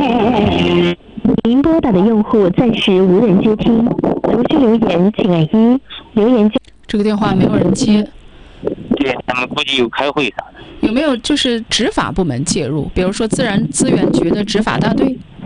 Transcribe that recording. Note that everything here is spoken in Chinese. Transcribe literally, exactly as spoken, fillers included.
您拨打的用户暂时无人接听，如需留言请按一，留言就。 这个电话没有人接。 对他们估计有开会啥的。 有没有就是执法部门介入，比如说自然资源局的执法大队？